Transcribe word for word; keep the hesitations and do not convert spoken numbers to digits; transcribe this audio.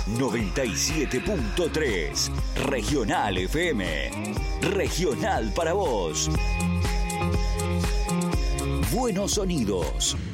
noventa y siete punto tres. Regional F M. Regional para vos. Buenos sonidos.